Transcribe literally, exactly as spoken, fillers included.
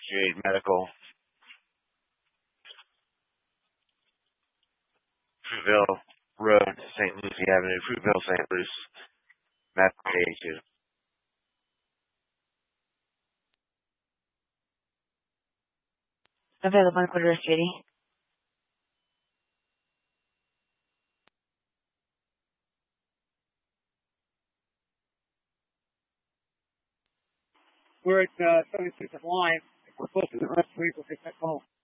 Street, Medical, Fruitville Road, Saint Lucie Avenue, Fruitville, Saint Lucie, map eighty-two. Available on Quarter City. We're at uh, seventy-six of line. If we're close to the rest of the week, we'll take that call.